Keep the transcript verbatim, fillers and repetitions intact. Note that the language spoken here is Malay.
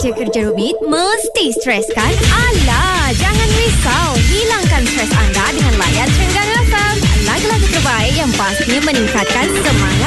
Malaysia kerja rumit mesti stres kan? Alah, jangan risau. Hilangkan stres anda dengan layan Trengganu F M. Lagu-lagu terbaik yang pastinya meningkatkan semangat